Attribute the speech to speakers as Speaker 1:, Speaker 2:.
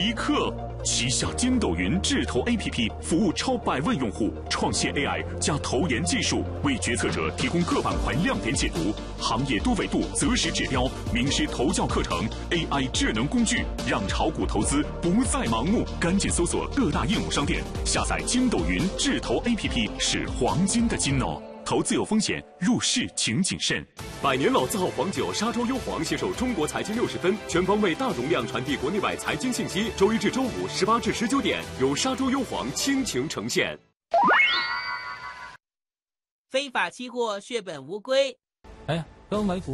Speaker 1: 即刻。旗下筋斗云智投 APP 服务超100万用户，创新 AI 加投研技术，为决策者提供各板块亮点解读、行业多维度择时指标、名师投教课程、AI 智能工具，让炒股投资不再盲目。赶紧搜索各大应用商店，下载筋斗云智投 APP， 是黄金的金哦。投资有风险，入市请谨慎。
Speaker 2: 百年老字号黄酒沙洲优黄携手中国财经60分，全方位大容量传递国内外财经信息。周一至周五18至19点，由沙洲优黄倾情呈现。
Speaker 3: 非法期货血本无归。
Speaker 4: 哎呀，跟美股